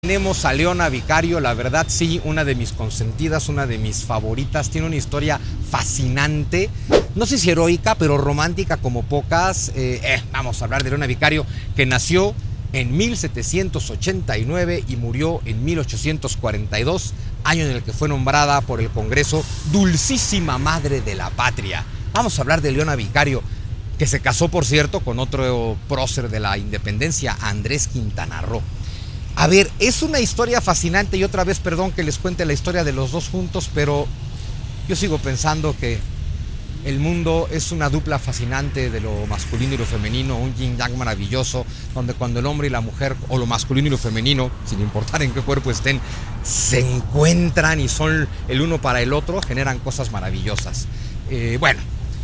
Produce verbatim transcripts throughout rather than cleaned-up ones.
Tenemos a Leona Vicario, la verdad sí, una de mis consentidas, una de mis favoritas. Tiene una historia fascinante, no sé si heroica, pero romántica como pocas. Eh, eh, vamos a hablar de Leona Vicario, que nació en mil setecientos ochenta y nueve y murió en mil ochocientos cuarenta y dos, año en el que fue nombrada por el Congreso Dulcísima Madre de la Patria. Vamos a hablar de Leona Vicario, que se casó, por cierto, con otro prócer de la independencia, Andrés Quintana Roo. A ver, es una historia fascinante y otra vez, perdón que les cuente la historia de los dos juntos, pero yo sigo pensando que el mundo es una dupla fascinante de lo masculino y lo femenino, un yin yang maravilloso, donde cuando el hombre y la mujer, o lo masculino y lo femenino, sin importar en qué cuerpo estén, se encuentran y son el uno para el otro, generan cosas maravillosas. Eh, bueno.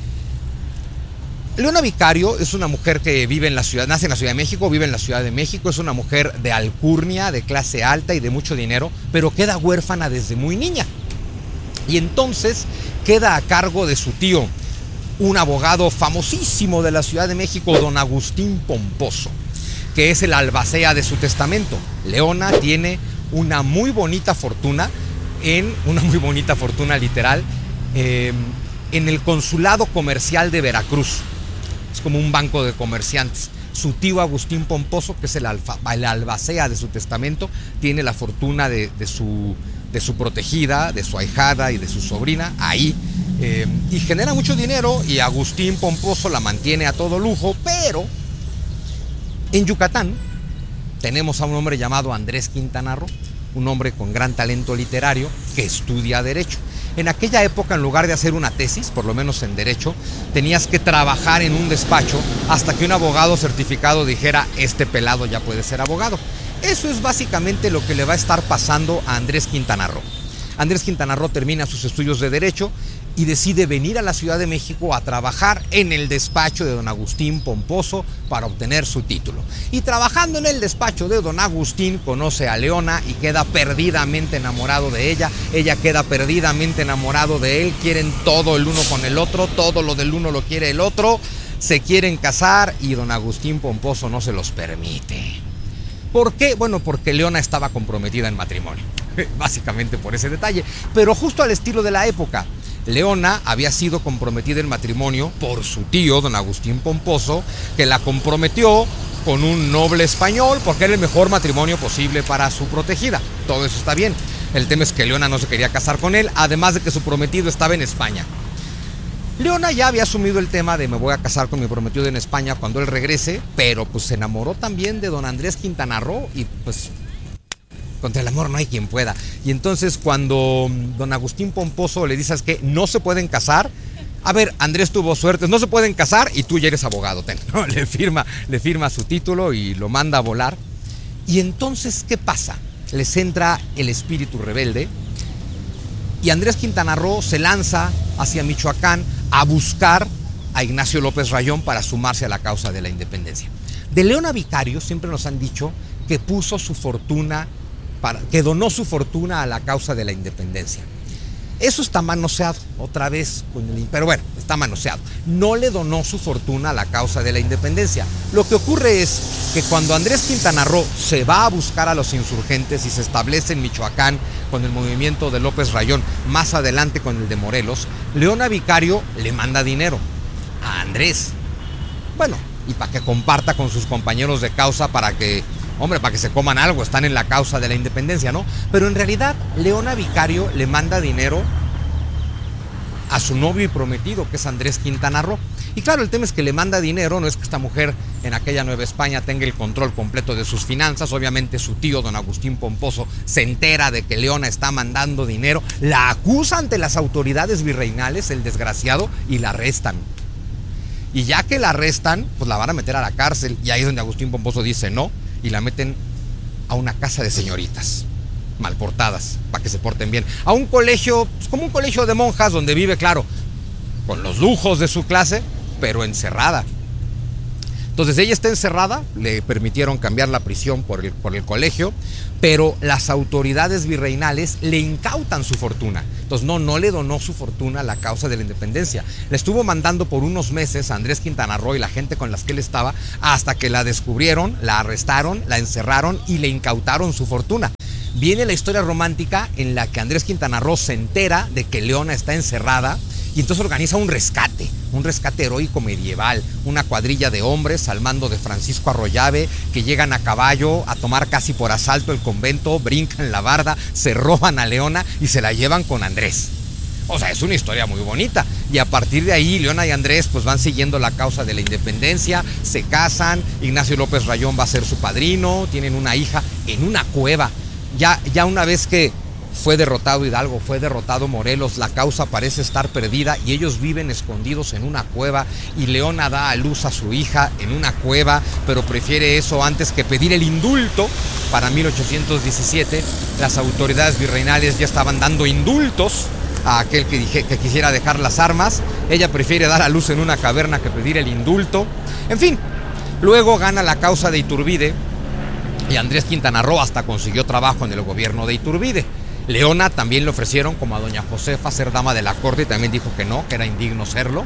Leona Vicario es una mujer que vive en la ciudad, nace en la Ciudad de México, vive en la Ciudad de México, es una mujer de alcurnia, de clase alta y de mucho dinero, pero queda huérfana desde muy niña. Y entonces queda a cargo de su tío, un abogado famosísimo de la Ciudad de México, don Agustín Pomposo, que es el albacea de su testamento. Leona tiene una muy bonita fortuna, en una muy bonita fortuna literal, eh, en el Consulado Comercial de Veracruz. Es como un banco de comerciantes. Su tío Agustín Pomposo, que es el, alfa, el albacea de su testamento, tiene la fortuna de, de, su, de su protegida, de su ahijada y de su sobrina ahí. Eh, y genera mucho dinero y Agustín Pomposo la mantiene a todo lujo, pero en Yucatán tenemos a un hombre llamado Andrés Quintana Roo, un hombre con gran talento literario que estudia Derecho. En aquella época, en lugar de hacer una tesis, por lo menos en Derecho, tenías que trabajar en un despacho hasta que un abogado certificado dijera, este pelado ya puede ser abogado. Eso es básicamente lo que le va a estar pasando a Andrés Quintana Roo. Andrés Quintana Roo termina sus estudios de Derecho y decide venir a la Ciudad de México a trabajar en el despacho de don Agustín Pomposo para obtener su título. Y trabajando en el despacho de don Agustín conoce a Leona y queda perdidamente enamorado de ella. Ella queda perdidamente enamorado de él. Quieren todo el uno con el otro, todo lo del uno lo quiere el otro. Se quieren casar y don Agustín Pomposo no se los permite. ¿Por qué? Bueno, porque Leona estaba comprometida en matrimonio. Básicamente por ese detalle. Pero justo al estilo de la época. Leona había sido comprometida en matrimonio por su tío, don Agustín Pomposo, que la comprometió con un noble español porque era el mejor matrimonio posible para su protegida. Todo eso está bien. El tema es que Leona no se quería casar con él, además de que su prometido estaba en España. Leona ya había asumido el tema de me voy a casar con mi prometido en España cuando él regrese, pero pues se enamoró también de don Andrés Quintana Roo y pues contra el amor no hay quien pueda. Y entonces cuando don Agustín Pomposo le dices que no se pueden casar, a ver, Andrés tuvo suerte, no se pueden casar y tú ya eres abogado, ten, ¿no? Le firma, le firma su título y lo manda a volar. Y entonces, ¿qué pasa? Les entra el espíritu rebelde y Andrés Quintana Roo se lanza hacia Michoacán a buscar a Ignacio López Rayón para sumarse a la causa de la independencia. De Leona Vicario siempre nos han dicho que puso su fortuna, para, que donó su fortuna a la causa de la independencia. Eso está manoseado otra vez, pero bueno, está manoseado. No le donó su fortuna a la causa de la independencia. Lo que ocurre es que cuando Andrés Quintana Roo se va a buscar a los insurgentes y se establece en Michoacán con el movimiento de López Rayón, más adelante con el de Morelos, Leona Vicario le manda dinero a Andrés. Bueno, y para que comparta con sus compañeros de causa, para que, hombre, para que se coman algo, están en la causa de la independencia, ¿no? Pero en realidad, Leona Vicario le manda dinero a su novio y prometido, que es Andrés Quintana Roo. Y claro, el tema es que le manda dinero, no es que esta mujer en aquella Nueva España tenga el control completo de sus finanzas. Obviamente su tío, don Agustín Pomposo, se entera de que Leona está mandando dinero, la acusa ante las autoridades virreinales, el desgraciado, y la arrestan. Y ya que la arrestan, pues la van a meter a la cárcel, y ahí es donde Agustín Pomposo dice no, y la meten a una casa de señoritas mal portadas, para que se porten bien, a un colegio, pues como un colegio de monjas, donde vive, claro, con los lujos de su clase, pero encerrada. Entonces ella está encerrada, le permitieron cambiar la prisión por el, por el colegio, pero las autoridades virreinales le incautan su fortuna. Entonces no, no le donó su fortuna a la causa de la independencia. Le estuvo mandando por unos meses a Andrés Quintana Roo y la gente con las que él estaba, hasta que la descubrieron, la arrestaron, la encerraron y le incautaron su fortuna. Viene la historia romántica en la que Andrés Quintana Roo se entera de que Leona está encerrada y entonces organiza un rescate, un rescate heroico medieval, una cuadrilla de hombres al mando de Francisco Arroyave que llegan a caballo a tomar casi por asalto el convento, brincan la barda, se roban a Leona y se la llevan con Andrés. O sea, es una historia muy bonita. Y a partir de ahí, Leona y Andrés pues van siguiendo la causa de la independencia, se casan, Ignacio López Rayón va a ser su padrino, tienen una hija en una cueva. Ya, ya una vez que fue derrotado Hidalgo, fue derrotado Morelos, la causa parece estar perdida y ellos viven escondidos en una cueva y Leona da a luz a su hija en una cueva, pero prefiere eso antes que pedir el indulto. Para mil ochocientos diecisiete, las autoridades virreinales ya estaban dando indultos a aquel que, dije, que quisiera dejar las armas. Ella prefiere dar a luz en una caverna que pedir el indulto. En fin, luego gana la causa de Iturbide y Andrés Quintana Roo hasta consiguió trabajo en el gobierno de Iturbide. Leona también le ofrecieron, como a doña Josefa, ser dama de la corte y también dijo que no, que era indigno serlo.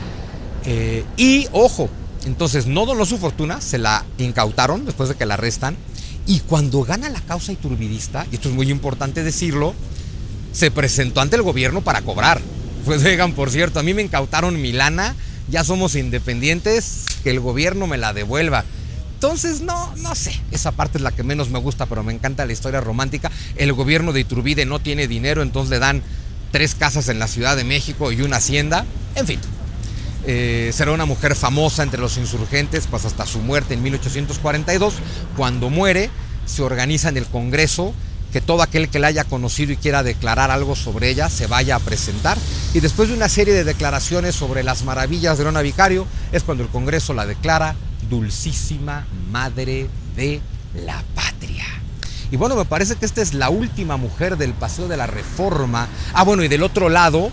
Eh, y, ojo, entonces no donó su fortuna, se la incautaron después de que la arrestan. Y cuando gana la causa iturbidista, y esto es muy importante decirlo, se presentó ante el gobierno para cobrar. Pues oigan, por cierto, a mí me incautaron mi lana, ya somos independientes, que el gobierno me la devuelva. Entonces, no, no sé, esa parte es la que menos me gusta, pero me encanta la historia romántica. El gobierno de Iturbide no tiene dinero, entonces le dan tres casas en la Ciudad de México y una hacienda. En fin, eh, será una mujer famosa entre los insurgentes, pues hasta su muerte en mil ochocientos cuarenta y dos. Cuando muere, se organiza en el Congreso que todo aquel que la haya conocido y quiera declarar algo sobre ella se vaya a presentar. Y después de una serie de declaraciones sobre las maravillas de Leona Vicario, es cuando el Congreso la declara Dulcísima Madre de la Patria. Y bueno, me parece que esta es la última mujer del Paseo de la Reforma. Ah, bueno, y del otro lado,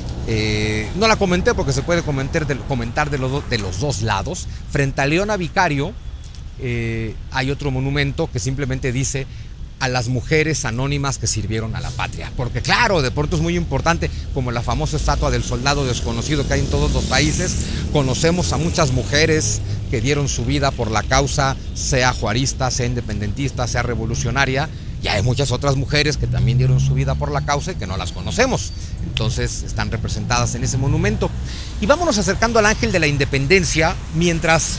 eh, no la comenté porque se puede comentar de, comentar de, los, de los dos lados. Frente a Leona Vicario eh, hay otro monumento que simplemente dice: a las mujeres anónimas que sirvieron a la patria. Porque claro, de pronto es muy importante, como la famosa estatua del soldado desconocido que hay en todos los países, conocemos a muchas mujeres que dieron su vida por la causa, sea juarista, sea independentista, sea revolucionaria, y hay muchas otras mujeres que también dieron su vida por la causa y que no las conocemos. Entonces están representadas en ese monumento. Y vámonos acercando al Ángel de la Independencia, mientras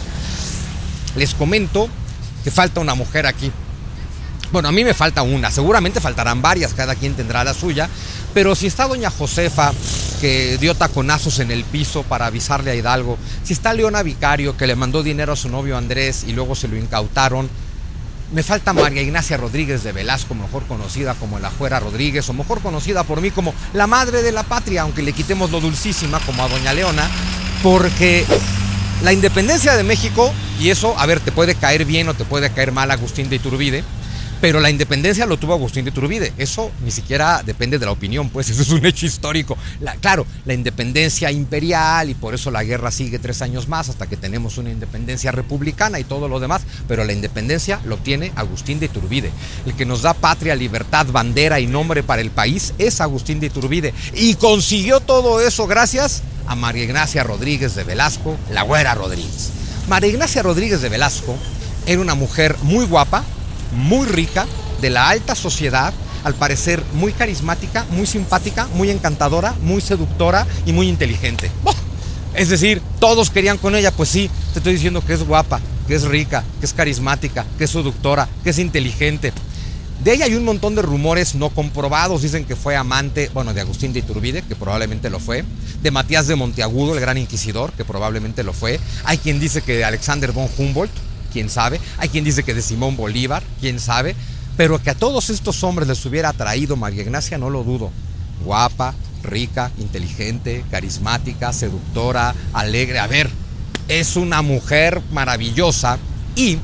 les comento que falta una mujer aquí. Bueno, a mí me falta una, seguramente faltarán varias, cada quien tendrá la suya, pero si está doña Josefa, que dio taconazos en el piso para avisarle a Hidalgo, si está Leona Vicario, que le mandó dinero a su novio Andrés y luego se lo incautaron, me falta María Ignacia Rodríguez de Velasco, mejor conocida como la Güera Rodríguez, o mejor conocida por mí como la Madre de la Patria, aunque le quitemos lo dulcísima como a doña Leona, porque la independencia de México, y eso, a ver, te puede caer bien o te puede caer mal Agustín de Iturbide, pero la independencia lo tuvo Agustín de Iturbide. Eso ni siquiera depende de la opinión, pues eso es un hecho histórico. La, claro, la independencia imperial, y por eso la guerra sigue tres años más hasta que tenemos una independencia republicana y todo lo demás, pero la independencia lo obtiene Agustín de Iturbide. El que nos da patria, libertad, bandera y nombre para el país es Agustín de Iturbide. Y consiguió todo eso gracias a María Ignacia Rodríguez de Velasco, la Güera Rodríguez. María Ignacia Rodríguez de Velasco era una mujer muy guapa, muy rica, de la alta sociedad, al parecer muy carismática, muy simpática, muy encantadora, muy seductora y muy inteligente. Es decir, todos querían con ella. Pues sí, te estoy diciendo que es guapa, que es rica, que es carismática, que es seductora, que es inteligente. De ella hay un montón de rumores no comprobados. Dicen que fue amante, bueno, de Agustín de Iturbide, que probablemente lo fue, de Matías de Monteagudo, el gran inquisidor, que probablemente lo fue. Hay quien dice que de Alexander von Humboldt, quién sabe. Hay quien dice que de Simón Bolívar, quién sabe. Pero que a todos estos hombres les hubiera atraído María Ignacia, no lo dudo. Guapa, rica, inteligente, carismática, seductora, alegre. A ver, es una mujer maravillosa. Y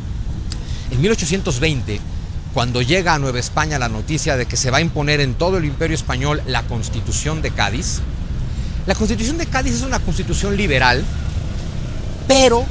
en mil ochocientos veinte, cuando llega a Nueva España la noticia de que se va a imponer en todo el Imperio Español la Constitución de Cádiz, la Constitución de Cádiz es una constitución liberal, pero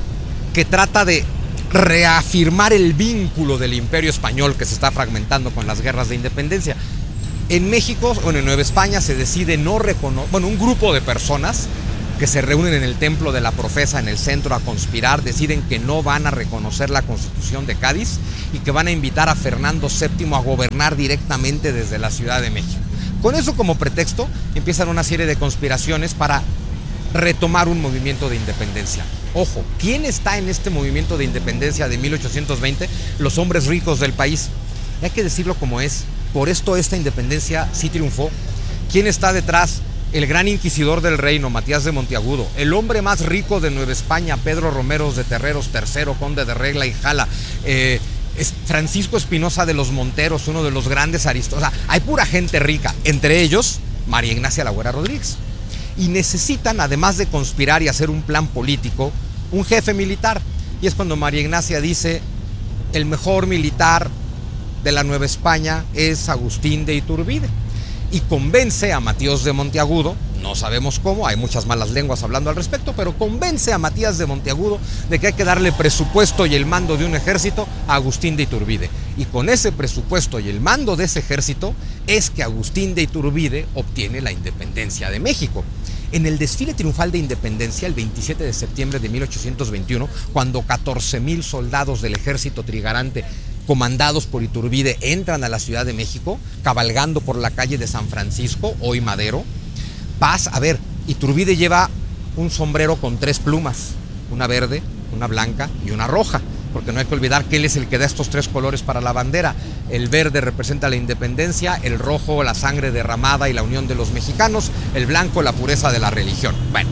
que trata de reafirmar el vínculo del Imperio Español que se está fragmentando con las guerras de independencia. En México, bueno, en Nueva España se decide no reconocer, bueno, un grupo de personas que se reúnen en el Templo de la Profesa en el centro a conspirar, deciden que no van a reconocer la Constitución de Cádiz y que van a invitar a Fernando séptimo a gobernar directamente desde la Ciudad de México. Con eso como pretexto empiezan una serie de conspiraciones para retomar un movimiento de independencia. Ojo, ¿quién está en este movimiento de independencia de mil ochocientos veinte? Los hombres ricos del país. Y hay que decirlo como es, por esto esta independencia sí triunfó. ¿Quién está detrás? El gran inquisidor del reino, Matías de Monteagudo, el hombre más rico de Nueva España, Pedro Romeros de Terreros tercero, conde de Regla y Jala, eh, es Francisco Espinosa de los Monteros, uno de los grandes aristócratas. O sea, hay pura gente rica, entre ellos María Ignacia Lagüera Rodríguez. Y necesitan, además de conspirar y hacer un plan político, un jefe militar. Y es cuando María Ignacia dice, el mejor militar de la Nueva España es Agustín de Iturbide. Y convence a Matías de Monteagudo, no sabemos cómo, hay muchas malas lenguas hablando al respecto, pero convence a Matías de Monteagudo de que hay que darle presupuesto y el mando de un ejército a Agustín de Iturbide. Y con ese presupuesto y el mando de ese ejército es que Agustín de Iturbide obtiene la independencia de México. En el desfile triunfal de independencia, el veintisiete de septiembre de mil ochocientos veintiuno, cuando catorce mil soldados del ejército trigarante comandados por Iturbide entran a la Ciudad de México, cabalgando por la calle de San Francisco, hoy Madero. Paz, a ver, Iturbide lleva un sombrero con tres plumas, una verde, una blanca y una roja, porque no hay que olvidar que él es el que da estos tres colores para la bandera. El verde representa la independencia, el rojo la sangre derramada y la unión de los mexicanos, el blanco la pureza de la religión. Bueno,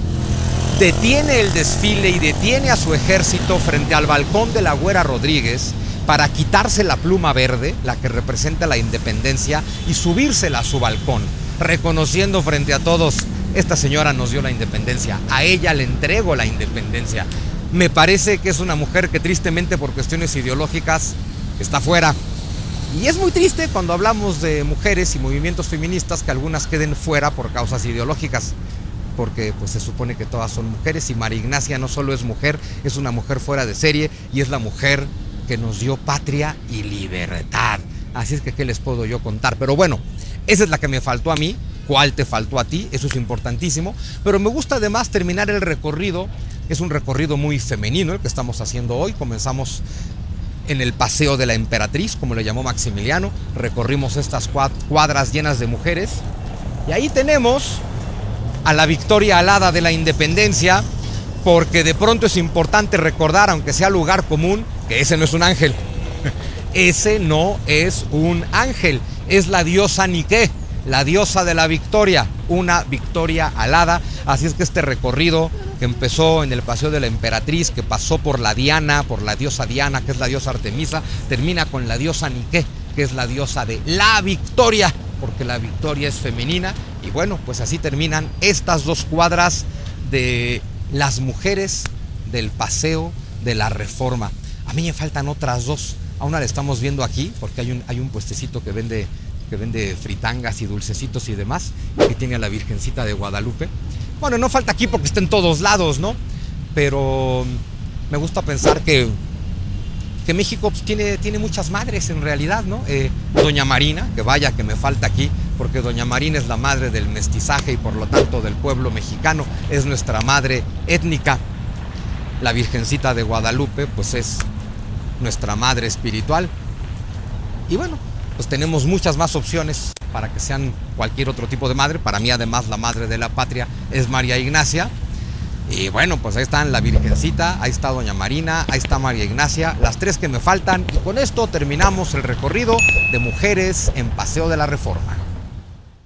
detiene el desfile y detiene a su ejército frente al balcón de Lagüera Rodríguez para quitarse la pluma verde, la que representa la independencia, y subírsela a su balcón, reconociendo frente a todos, esta señora nos dio la independencia, a ella le entrego la independencia. Me parece que es una mujer que tristemente por cuestiones ideológicas está fuera. Y es muy triste cuando hablamos de mujeres y movimientos feministas que algunas queden fuera por causas ideológicas, porque pues se supone que todas son mujeres y María Ignacia no solo es mujer, es una mujer fuera de serie y es la mujer que nos dio patria y libertad. Así es que, ¿qué les puedo yo contar? Pero bueno, esa es la que me faltó a mí. ¿Cuál te faltó a ti? Eso es importantísimo. Pero me gusta además terminar el recorrido. Es un recorrido muy femenino el que estamos haciendo hoy. Comenzamos en el Paseo de la Emperatriz, como le llamó Maximiliano. Recorrimos estas cuadras llenas de mujeres. Y ahí tenemos a la Victoria alada de la Independencia, porque de pronto es importante recordar, aunque sea lugar común, que ese no es un ángel. Ese no es un ángel, es la diosa Nike, la diosa de la victoria, una victoria alada. Así es que este recorrido que empezó en el Paseo de la Emperatriz, que pasó por la Diana, por la diosa Diana, que es la diosa Artemisa, termina con la diosa Nike, que es la diosa de la victoria, porque la victoria es femenina. Y bueno, pues así terminan estas dos cuadras de las mujeres del Paseo de la Reforma. A mí me faltan otras dos. A una la estamos viendo aquí, porque hay un, hay un puestecito que vende, que vende fritangas y dulcecitos y demás, que tiene a la Virgencita de Guadalupe. Bueno, no falta aquí porque está en todos lados, ¿no? Pero me gusta pensar que, que México pues, tiene, tiene muchas madres en realidad, ¿no? Eh, Doña Marina, que vaya que me falta aquí, porque Doña Marina es la madre del mestizaje y por lo tanto del pueblo mexicano, es nuestra madre étnica. La Virgencita de Guadalupe, pues es nuestra madre espiritual. Y bueno, pues tenemos muchas más opciones para que sean cualquier otro tipo de madre. Para mí, además, la madre de la patria es María Ignacia. Y bueno, pues ahí están la Virgencita, ahí está Doña Marina, ahí está María Ignacia, las tres que me faltan. Y con esto terminamos el recorrido de mujeres en Paseo de la Reforma.